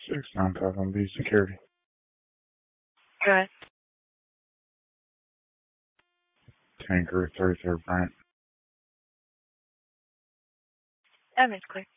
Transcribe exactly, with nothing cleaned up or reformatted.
six nine five on B security. Go ahead. Tanker thirty-third branch. Evan's clear.